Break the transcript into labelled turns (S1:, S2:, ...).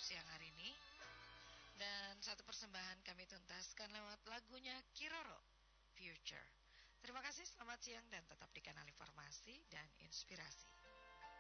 S1: siang hari ini. Dan satu persembahan kami tuntaskan lewat lagunya Kiroro, Future. Terima kasih, selamat siang dan tetap di kanal informasi dan inspirasi.